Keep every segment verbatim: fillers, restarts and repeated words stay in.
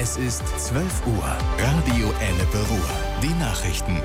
Es ist zwölf Uhr. Radio Ennepe Ruhr. Die Nachrichten.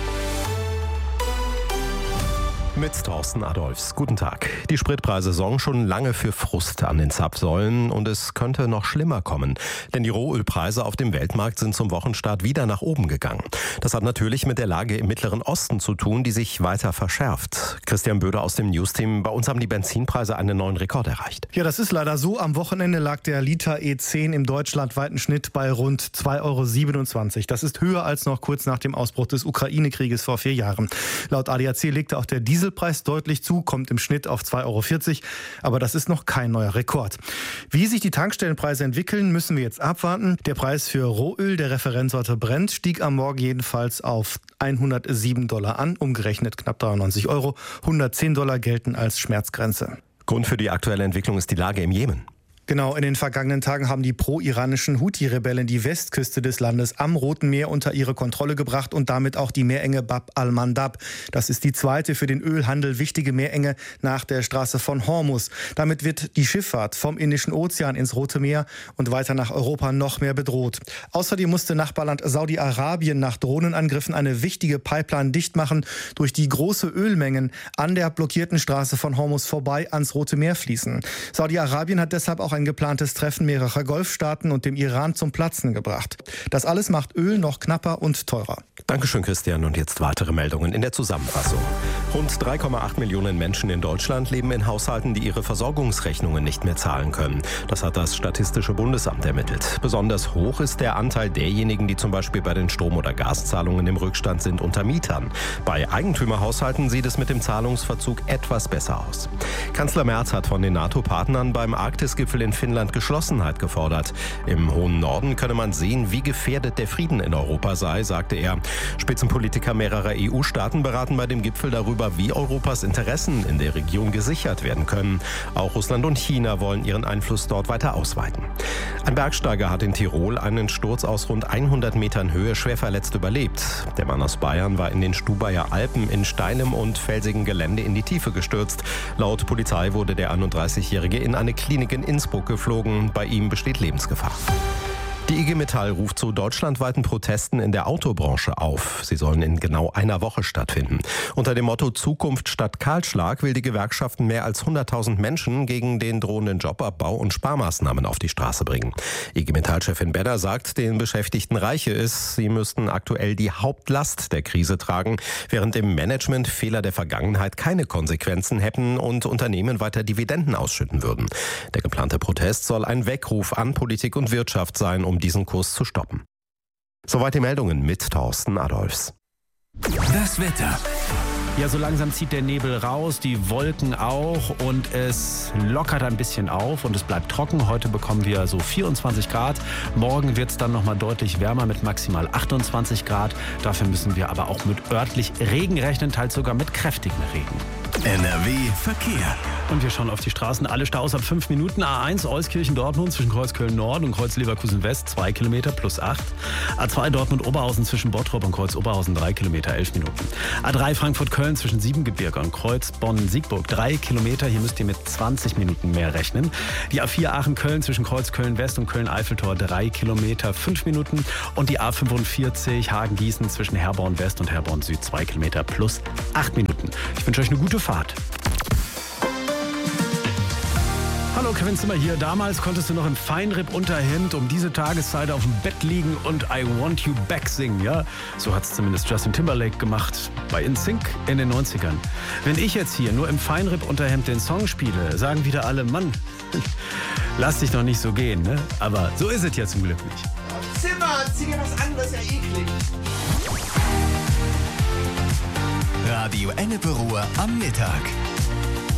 Mit Thorsten Adolfs. Guten Tag. Die Spritpreise sorgen schon lange für Frust an den Zapfsäulen und es könnte noch schlimmer kommen. Denn die Rohölpreise auf dem Weltmarkt sind zum Wochenstart wieder nach oben gegangen. Das hat natürlich mit der Lage im Mittleren Osten zu tun, die sich weiter verschärft. Christian Böder aus dem Newsteam. Bei uns haben die Benzinpreise einen neuen Rekord erreicht. Ja, das ist leider so. Am Wochenende lag der Liter E zehn im deutschlandweiten Schnitt bei rund zwei Euro siebenundzwanzig. Das ist höher als noch kurz nach dem Ausbruch des Ukraine-Krieges vor vier Jahren. Laut A D A C legte auch der Diesel Preis deutlich zu, kommt im Schnitt auf zwei Euro vierzig, aber das ist noch kein neuer Rekord. Wie sich die Tankstellenpreise entwickeln, müssen wir jetzt abwarten. Der Preis für Rohöl der Referenzsorte Brent stieg am Morgen jedenfalls auf hundertsieben Dollar an, umgerechnet knapp dreiundneunzig Euro. hundertzehn Dollar gelten als Schmerzgrenze. Grund für die aktuelle Entwicklung ist die Lage im Jemen. Genau, in den vergangenen Tagen haben die pro-iranischen Houthi-Rebellen die Westküste des Landes am Roten Meer unter ihre Kontrolle gebracht und damit auch die Meerenge Bab al-Mandab. Das ist die zweite für den Ölhandel wichtige Meerenge nach der Straße von Hormuz. Damit wird die Schifffahrt vom Indischen Ozean ins Rote Meer und weiter nach Europa noch mehr bedroht. Außerdem musste Nachbarland Saudi-Arabien nach Drohnenangriffen eine wichtige Pipeline dicht machen, durch die große Ölmengen an der blockierten Straße von Hormuz vorbei ans Rote Meer fließen. Saudi-Arabien hat deshalb auch ein ein geplantes Treffen mehrerer Golfstaaten und dem Iran zum Platzen gebracht. Das alles macht Öl noch knapper und teurer. Dankeschön, Christian. Und jetzt weitere Meldungen in der Zusammenfassung. Rund drei Komma acht Millionen Menschen in Deutschland leben in Haushalten, die ihre Versorgungsrechnungen nicht mehr zahlen können. Das hat das Statistische Bundesamt ermittelt. Besonders hoch ist der Anteil derjenigen, die zum Beispiel bei den Strom- oder Gaszahlungen im Rückstand sind, unter Mietern. Bei Eigentümerhaushalten sieht es mit dem Zahlungsverzug etwas besser aus. Kanzler Merz hat von den NATO-Partnern beim Arktisgipfel in Finnland Geschlossenheit gefordert. Im hohen Norden könne man sehen, wie gefährdet der Frieden in Europa sei, sagte er. Spitzenpolitiker mehrerer E U-Staaten beraten bei dem Gipfel darüber, wie Europas Interessen in der Region gesichert werden können. Auch Russland und China wollen ihren Einfluss dort weiter ausweiten. Ein Bergsteiger hat in Tirol einen Sturz aus rund hundert Metern Höhe schwer verletzt überlebt. Der Mann aus Bayern war in den Stubaier Alpen in steilem und felsigem Gelände in die Tiefe gestürzt. Laut Polizei wurde der einunddreißigjährige in eine Klinik in Innsbruck geflogen. Bei ihm besteht Lebensgefahr. Die I G Metall ruft zu deutschlandweiten Protesten in der Autobranche auf. Sie sollen in genau einer Woche stattfinden. Unter dem Motto Zukunft statt Kahlschlag will die Gewerkschaften mehr als hunderttausend Menschen gegen den drohenden Jobabbau und Sparmaßnahmen auf die Straße bringen. I G Metall-Chefin Bedder sagt, den Beschäftigten reiche es. Sie müssten aktuell die Hauptlast der Krise tragen, während im Management Fehler der Vergangenheit keine Konsequenzen hätten und Unternehmen weiter Dividenden ausschütten würden. Der geplante Protest soll ein Weckruf an Politik und Wirtschaft sein, um diesen Kurs zu stoppen. Soweit die Meldungen mit Thorsten Adolfs. Das Wetter. Ja, so langsam zieht der Nebel raus, die Wolken auch und es lockert ein bisschen auf und es bleibt trocken. Heute bekommen wir so vierundzwanzig Grad. Morgen wird es dann nochmal deutlich wärmer mit maximal achtundzwanzig Grad. Dafür müssen wir aber auch mit örtlich Regen rechnen, teils sogar mit kräftigem Regen. N R W Verkehr. Und wir schauen auf die Straßen. Alle Staus ab fünf Minuten. A eins Euskirchen-Dortmund zwischen Kreuz Nord und Kreuz Leverkusen-West zwei Kilometer plus acht. A zwei Dortmund-Oberhausen zwischen Bottrop und Kreuz Oberhausen drei Kilometer elf Minuten. A drei Frankfurt-Köln zwischen Siebengebirge und Kreuz Bonn-Siegburg drei Kilometer. Hier müsst ihr mit zwanzig Minuten mehr rechnen. Die A vier Aachen-Köln zwischen Kreuz Köln-West und Köln-Eiffeltor drei Kilometer fünf Minuten. Und die A fünfundvierzig Hagen-Gießen zwischen Herborn-West und Herborn-Süd zwei Kilometer plus acht Minuten. Ich wünsche euch eine gute Fahrt. Hallo, Kevin Zimmer hier. Damals konntest du noch im Feinripp-Unterhemd um diese Tageszeit auf dem Bett liegen und I Want You Back singen, ja? So hat es zumindest Justin Timberlake gemacht bei In Sync in den neunzigern. Wenn ich jetzt hier nur im Feinripp-Unterhemd den Song spiele, sagen wieder alle, Mann, lass dich doch nicht so gehen, ne? Aber so ist es ja zum Glück nicht. Zimmer, zieh dir was an, das ist ja eklig. Radio Ennepe Ruhr am Mittag.